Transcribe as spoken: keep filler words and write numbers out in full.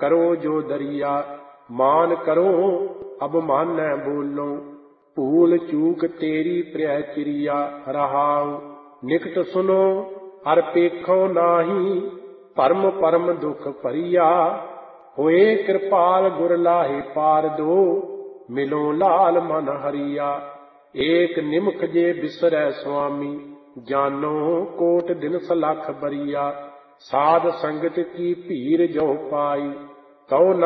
करो जो दरिया। मान करो अब मानै बोलो, भूल चूक तेरी प्रिय चिरिया। रहाउ निकट सुनो हर पेखो नाही, परम परम दुख भरिया। होए कृपाल गुर लाहे पार दो, मिलो लाल मन हरिया। एक निमख जे बिसरै स्वामी, जानो कोट दिन सलख बरिया। साध संगत की भीर जो पाई, तौ